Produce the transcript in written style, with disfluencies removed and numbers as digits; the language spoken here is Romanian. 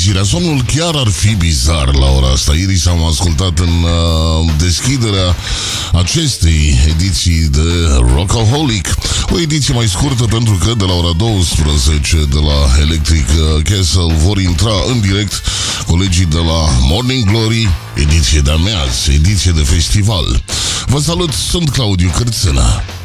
trezirea. Somnul chiar ar fi bizar la ora asta. Ieri am ascultat în deschiderea acestei ediții de Rockaholic. O ediție mai scurtă pentru că de la ora 12 de la Electric Castle vor intra în direct colegii de la Morning Glory, ediție de amiază, ediție de festival. Vă salut, sunt Claudiu Cârțână.